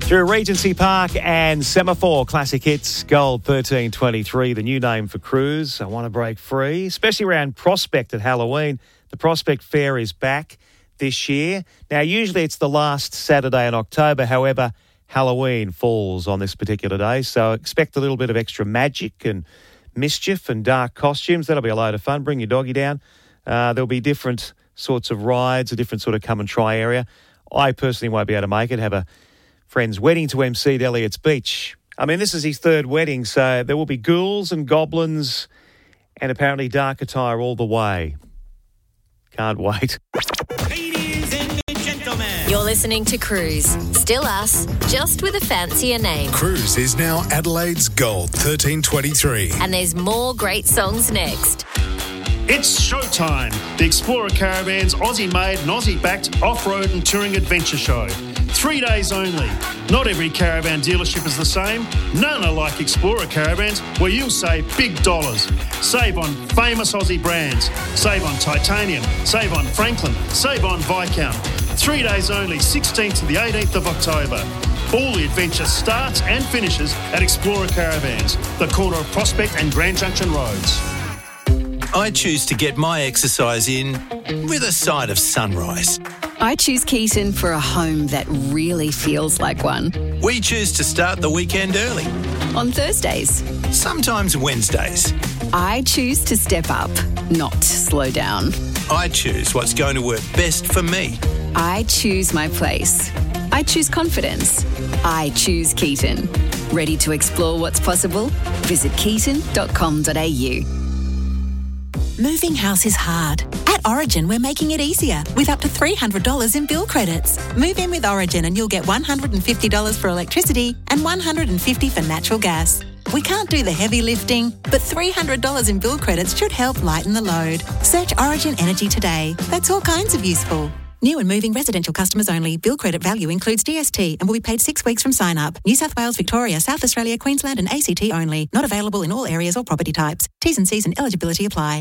Through Regency Park and Semaphore Classic Hits, Gold 1323, the new name for Cruise. I want to break free, especially around Prospect at Halloween. The Prospect Fair is back this year. Now, usually it's the last Saturday in October. However, Halloween falls on this particular day, so expect a little bit of extra magic and mischief and dark costumes. That'll be a load of fun. Bring your doggy down. There'll be different sorts of rides, a different sort of come and try area. I personally won't be able to make it. Have a friend's wedding to MC at Elliott's Beach. I mean, this is his third wedding, so there will be ghouls and goblins and apparently dark attire all the way. Can't wait. Ladies and gentlemen, you're listening to Cruise. Still us, just with a fancier name. Cruise is now Adelaide's Gold 1323. And there's more great songs next. It's showtime. The Explorer Caravan's Aussie-made and Aussie-backed off-road and touring adventure show. 3 days only. Not every caravan dealership is the same. None are like Explorer Caravans, where you'll save big dollars. Save on famous Aussie brands. Save on Titanium. Save on Franklin. Save on Viscount. 3 days only, 16th to the 18th of October. All the adventure starts and finishes at Explorer Caravans, the corner of Prospect and Grand Junction Roads. I choose to get my exercise in with a side of sunrise. I choose Keaton for a home that really feels like one. We choose to start the weekend early. On Thursdays. Sometimes Wednesdays. I choose to step up, not slow down. I choose what's going to work best for me. I choose my place. I choose confidence. I choose Keaton. Ready to explore what's possible? Visit keaton.com.au. Moving house is hard. At Origin, we're making it easier with up to $300 in bill credits. Move in with Origin and you'll get $150 for electricity and $150 for natural gas. We can't do the heavy lifting, but $300 in bill credits should help lighten the load. Search Origin Energy today. That's all kinds of useful. New and moving residential customers only. Bill credit value includes DST and will be paid 6 weeks from sign up. New South Wales, Victoria, South Australia, Queensland and ACT only. Not available in all areas or property types. T's and C's and eligibility apply.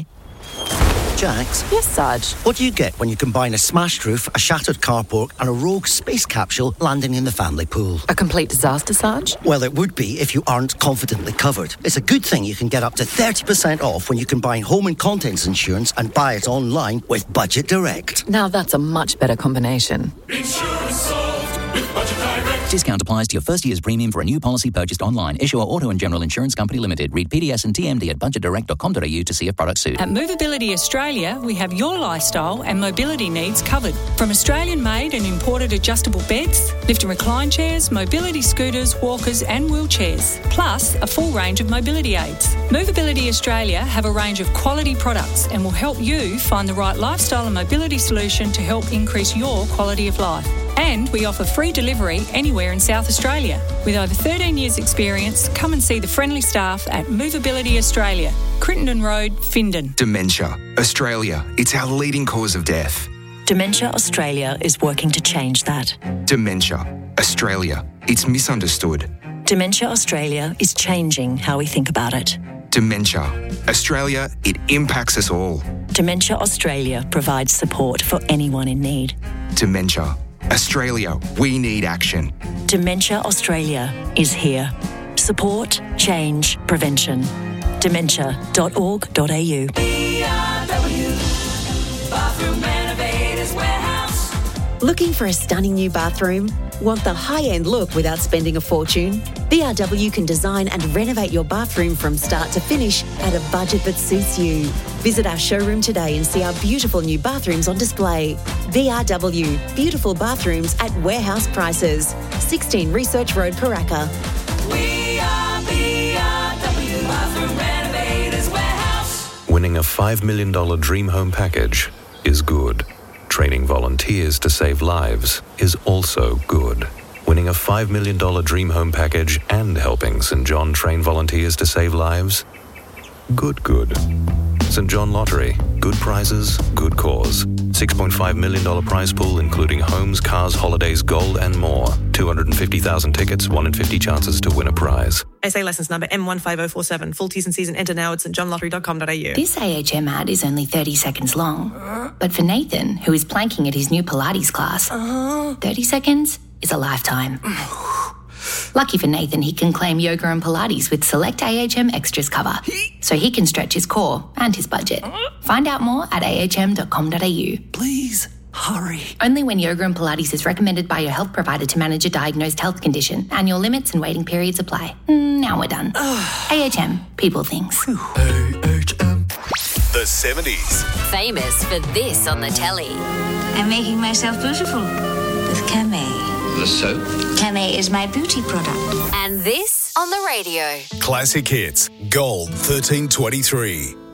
Jax? Yes, Sarge? What do you get when you combine a smashed roof, a shattered carport and a rogue space capsule landing in the family pool? A complete disaster, Sarge? Well, it would be if you aren't confidently covered. It's a good thing you can get up to 30% off when you combine home and contents insurance and buy it online with Budget Direct. Now that's a much better combination. Insurance solved with Budget Direct. Discount applies to your first year's premium for a new policy purchased online. Issuer Auto and General Insurance Company Limited. Read PDS and TMD at budgetdirect.com.au to see if products suit. At Movability Australia, we have your lifestyle and mobility needs covered. From Australian-made and imported adjustable beds, lift and recline chairs, mobility scooters, walkers and wheelchairs, plus a full range of mobility aids. Movability Australia have a range of quality products and will help you find the right lifestyle and mobility solution to help increase your quality of life. And we offer free delivery anywhere in South Australia. With over 13 years' experience, come and see the friendly staff at Movability Australia, Crittenden Road, Findon. Dementia. Australia. It's our leading cause of death. Dementia Australia is working to change that. Dementia. Australia. It's misunderstood. Dementia Australia is changing how we think about it. Dementia. Australia, it impacts us all. Dementia Australia provides support for anyone in need. Dementia. Australia, we need action. Dementia Australia is here. Support, change, prevention. Dementia.org.au. Bathroom Renovators Warehouse. Looking for a stunning new bathroom? Want the high-end look without spending a fortune? BRW can design and renovate your bathroom from start to finish at a budget that suits you. Visit our showroom today and see our beautiful new bathrooms on display. BRW, beautiful bathrooms at warehouse prices. 16 Research Road, Paraka. We are BRW Bathroom Renovators Warehouse. Winning a $5 million dream home package is good. Training volunteers to save lives is also good. Winning a $5 million dream home package and helping St. John train volunteers to save lives? Good. St. John Lottery. Good prizes, good cause. $6.5 million prize pool including homes, cars, holidays, gold and more. 250,000 tickets, 1 in 50 chances to win a prize. SA licence number M15047. Full T's and C's and enter now at stjohnlottery.com.au. This AHM ad is only 30 seconds long. But for Nathan, who is planking at his new Pilates class, 30 seconds is a lifetime. Lucky for Nathan, he can claim yoga and Pilates with select AHM Extras cover, so he can stretch his core and his budget. Find out more at ahm.com.au. Please, hurry. Only when yoga and Pilates is recommended by your health provider to manage a diagnosed health condition. Annual limits and waiting periods apply. Now we're done. AHM, people things. The 70s. Famous for this on the telly. I'm making myself beautiful with Camay. The soap? Camay is my beauty product. And this on the radio. Classic Hits, Gold 1323.